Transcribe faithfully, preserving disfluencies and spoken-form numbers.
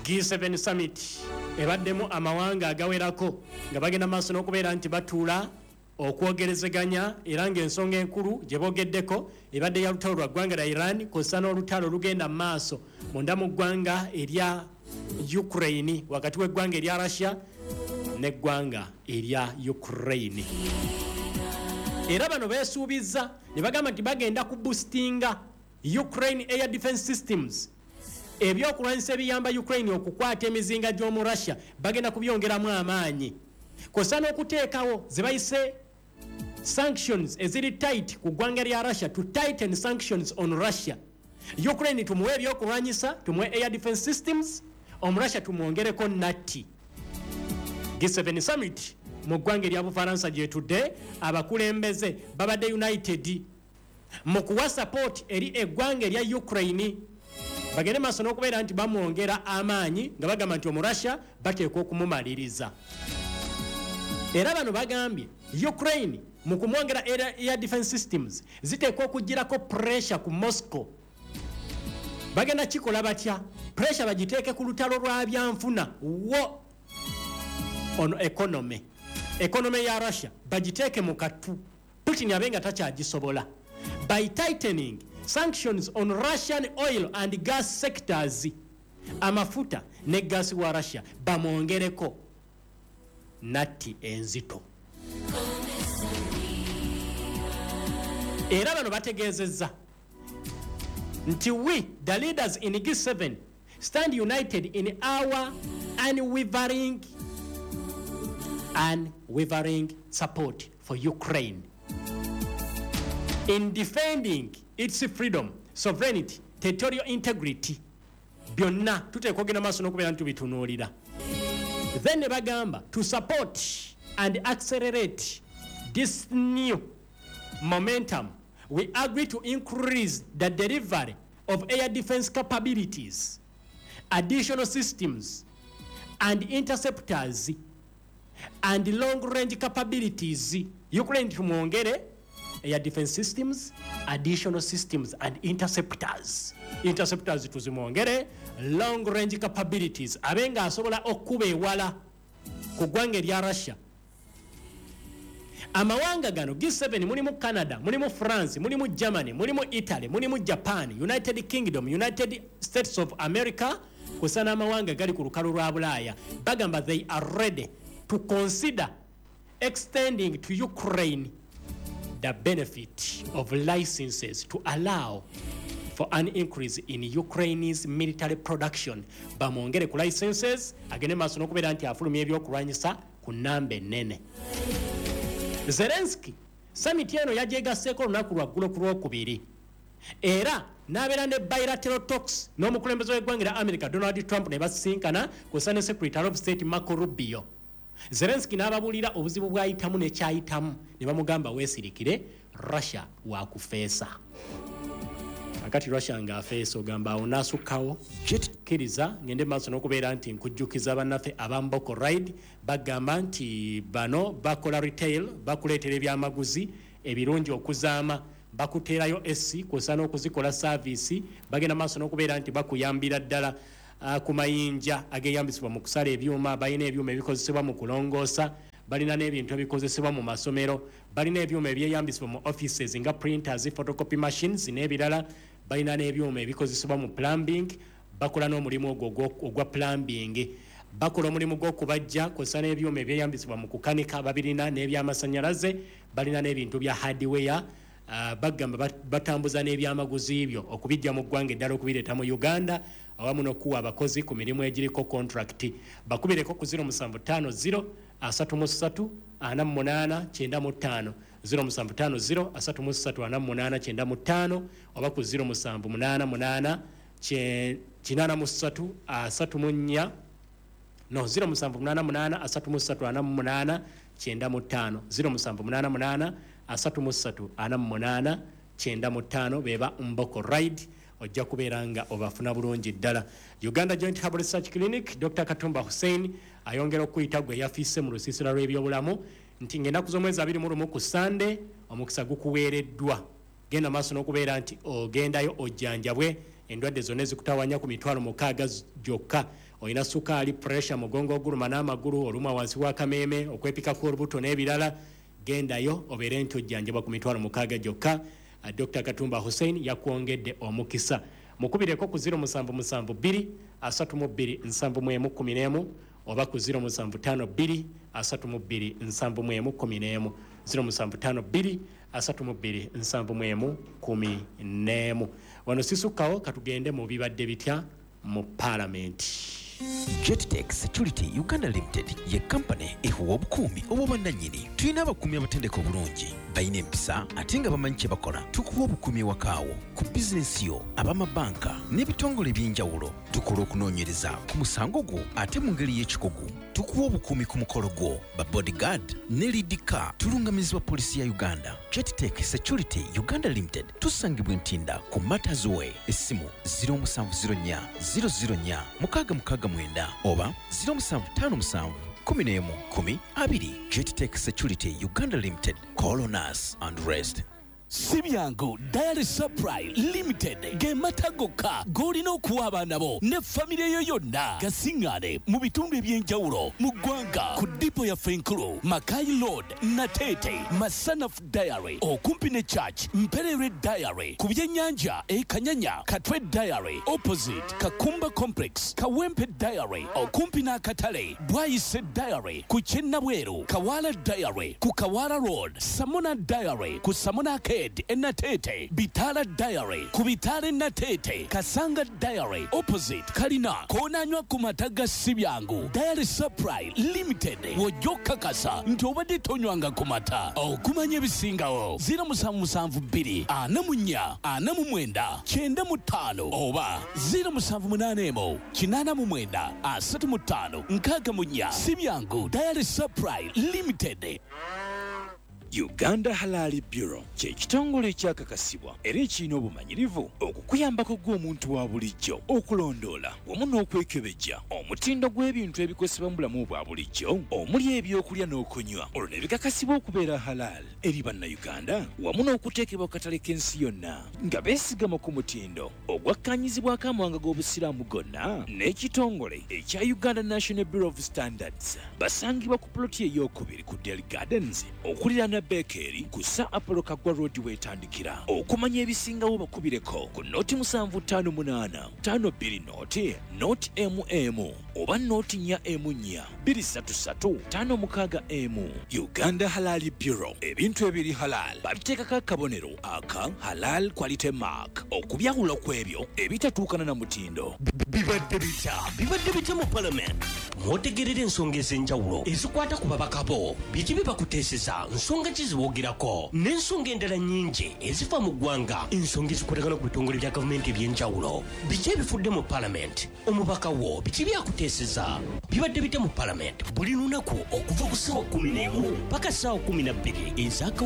G seven Summit ebaddemu amawanga agawerako nga bagenda maaso n'okubeera nti batuula okwogerezeganya era ng'ensonga enkulu gye boogeddeko ebadde ya lutalo lwa ggwanga lya Iran kw'ossa n'olutalo lugenda mu maaso munda mu ggwanga erya Ukraine wakati w'eggwanga erya Russia n'eggwanga erya Ukraine. Era bano beesuubizza ne bagamba nti bagenda ku boostinga Ukraine air defense systems ebyokulwanyisa ebiyamba Ukraine okukwata emizinga gy'omu Russia bagenda kubyongeramu amaanyi kw'ossa n'okuteekawo ze bayise sanctions eziri tight ku ggwanga lya Russia to tighten sanctions on Russia. Ukraine tumuwe ebyokulwanyisa tumuwe air defense systems omu Russia tumwongereko natti. G seven Summit mu ggwanga erya Bufaransa gyetudde abakulembeze babadde united mu kuwa support eri eggwanga erya Ukraine bagende maaso n'okubeera nti bamwongera amaanyi nga bagamba nti omu Russia bateekwa okumumaliriza. Era bano bagambye Ukraine mu kumwongera air defense systems ziteekwa okugirako pressure ku Moscow. Bagenda kikola batya? Pressure bagiteeke ku lutalo lwa byanfuna wo ono economy economy ya Russia bagiteeke mu katu Putin abenga takyagisobola by tightening sanctions on Russian oil and gas sectors. Amafuta ne gas wa Russia bamwongereko natti enzito. Era bano bategeezezza nti we the leaders in G seven stand united in our unwavering unwavering support for Ukraine in defending its freedom, sovereignty, territorial integrity. Byonna tuteekwa okugenda maaso n'okubeera nti tubitunuulira. Then ne bagamba to support and accelerate this new momentum, we agree to increase the delivery of air defense capabilities, additional systems and interceptors and long-range capabilities. Ukraine tumwongere air defense systems, additional systems and interceptors. Interceptors tuzimwongere long-range capabilities abenga asobola okuba ewala ku ggwanga erya Russia. Amawanga gano G seven mulimu Canada, mulimu France, mulimu Germany, mulimu Italy, mulimu Japan, United Kingdom, United States of America, kusana amawanga gali ku lukalu lwa Bulaaya bagamba they are ready to consider extending to Ukraine the benefit of licenses to allow for an increase in Ukraine's military production. Bamwongere ku licenses agende maaso n'okubeera nti afulumya ebyokulwanyisa ku nnamba ennene. Zelensky summit eno yajegaseeko olunaku lwaggulu ku lwokubiri era n'abeera ne bilateral talks n'omukulembeze w'eggwanga lya America Donald Trump ne basisinkana kw'ossa ne Secretary of State Marco Rubio. Zelensky n'ababuulira obuzibu bw'ayitamu n'ekyayitamu ne bamugamba weesirikire Russia wakufeesa. Akati Russia ng'afeesa ogamba awo n'asukkawo kkiriza ngende maaso n'okubeera nti nkujjukiza bannaffe abamboko ride bagamba nti bano bakola retail bakuleetera ebyamaguzi ebirungi okuzaama bakuteerayo essi kw'ossa n'okuzikola saavisi bagenda maaso n'okubeera nti bakuyambira ddala uh, ku mayinja ageeyambisibwa mu kusala ebyuma balina ebyuma ebikozesebwa mu kulongoosa balina n'ebintu ebikozesebwa mu masomero balina ebyuma ebyeyambisibwa mu offices nga printers photocopy machines n'ebirala balina n'ebyuma ebikozesebwa mu plumbing bakola n'omulimu ogwo ogwa plumbing bakola omulimu gw'okubajja kw'ossa n'ebyuma ebyeyambisibwa mu kukanika babirina n'ebyamasanyalaze balina n'ebintu bya hardware. Uh, bagamba batambuza n'ebyamaguzi byo okubijja mu ggwanga eddala okubireeta mu Uganda awamu n'okuwa abakozi ku mirimu egiriko contract. Bakubireko ku zero seven five zero asatu mu ssatu ana mu munaana kyenda mu ttaano zero seven five zero asatu mu ssatu ana mu munaana kyenda mu ttaano oba ku zero seven munaana munaana kinaana mu ssatu asatu mu nnya no zero seven munaana munaana asatu mu ssatu ana mu munaana kyenda mu ttaano zero seven munaana munaana asatu mu ssatu ana mu munaana kyenda mu ttaano beba Mboko ride ojja kubeera nga obafuna bulungi ddala. Uganda Joint Herbal Research Clinic Doctor Katumba Hussein ayongera okuyita gwe yafiise mu lusiisira lw'ebyobulamu nti ng'ennaku z'omwezi abiri mu lumu ku Sande omukisa gukuweereddwa. Genda maaso n'okubeera nti ogendayo ojjanjabwe endwadde zonna ezikutawanya ku mitwalo mukaaga gyokka. Olina sukaali, pressure, mugongo oguluma n'amagulu, oluma wansi wa kameeme, okwepikako olubuto n'ebirala, gendayo obeere nti ojjanjabwa ku mitwalo mukaaga gyokka. Doctor Katumba Hussein yakwongedde omukisa. Mukubireko ku zero musanvu musanvu bbiri asatu mu bbiri nsanvu mu emu kkumi n'emu oba ku zero musanvu ttaano bbiri asatu mu bbiri nsanvu mu emu kkumi n'emu zero musanvu ttaano bbiri asatu mu bbiri nsanvu mu emu kkumi n'emu. Wano sisukkawo katugende mu bibadde bitya mu Parliament. Jettech Security Uganda Limited ye company ehuwa obukuumi obw'obwannannyini. Tulina abakuumi abatendeka obulungi, balina empisa ate nga bamanyi kye bakola. Tukuwa obukuumi ewakaawo ku bizinensi yo, ab'amabanka n'ebitongole eby'enjawulo. Tukola okunoonyereza ku musango gwo ate mu ngeri y'ekikugu. Tukuwa obukuumi ku mukolo gwo, ba bodyguard ne lead car. Tulungamizibwa poliisi ya Uganda. Jettech Security Uganda Limited tusangibwa Ntinda ku Matters Way. Essimu zero musanvu zero nnya zero zero nnya mukaaga mukaaga mwenda oba zero musanvu ttaano musanvu kumi n'emu kumi abiri. Jettech Security Uganda Limited. Call on us and rest. Sibyango Diary Supply Limited gematagoka golina okuwa abaana bo ne famire yo yonna gasingane mu bitundu eby'enjawulo mu ggwanga ku dipo ya Fenkulu, Makai Road, Natete, Masanaf Diary okumpi ne Church, Mperere Diary ku byennyanja e Kanyanya, Katwe Diary opposite Kakumba Complex, Kawempe Diary okumpi n'akatale, Bwayise Diary ku Kyennabweru, Kawala Diary ku Kawala Road, Samona Diary ku Samona Ke Enatete, Bitala Diary, Kubitale Natete, Kasanga Diary, opposite Kalina, Konanywa Kumataga Sibyangu, Diary Supply Limited, Wojoka Kasa, Ntobadi Tonywanga Kumata, O Kumanye Bisingao, Zira Musamu Musamvu Biri, Anamunya, Anamumwenda, Chenda Mutano, Oba, Zira Musamvu Munanemo, Chinana Mumwenda, Asatu Mutano, Nkaga Munya, Sibyangu, Diary Supply Limited. Uganda Halal Bureau kye kitongole ekyakakasibwa era ekirina obumanyirivu okukuyambako gw'omuntu wa bulijjo okulondoola wamu n'okwekebejja omutindo gw'ebintu ebikozesebwa mu bulamu bwa bulijjo omuli ebyokulya n'okunywa olwo ne bikakasibwa okubeera halal eri bannayuganda wamu n'okuteekebwa ku katale k'ensi yonna nga beesigama ku mutindo ogwakkaanyizibwako amawanga g'obusiraamu gonna n'ekitongole ekya Uganda National Bureau of Standards. Basangibwa ku ploti ey'okubiri ku Delhi Gardens okuliraana Bekeri kusa Apollo Kagwa Road wetandikira. Okumanya ebisingawo bakubireko ku noti musanvu ttaano munaana ttaano bbiri noti noti M M oba noti nnya M nnya bbiri ssatu ssatu ttaano mukaaga M. Uganda Halal Bureau, ebintu ebiri halal babiteekako akabonero aka Halal Quality Mark okubyawula kw'ebyo ebitatuukana na mutindo. Bibadde bitya bibadde bitya mu Parliament mwotegerera ensonga ez'enjawulo ezikwata ku babaka bo biki bibakuteeseza nsonga ki ziboogirako n'ensonga endala nnyingi ezifa mu ggwanga ensonga ezikwatagana ku bitongole bya gavumenti eby'enjawulo biki ebifudde mu Parliament omubaka wo biki byakuteeseza bibadde bitya mu Parliament buli lunaku okuva ku ssaawa kkumi n'emu paka ssaawa kkumi na bbiri ez'aka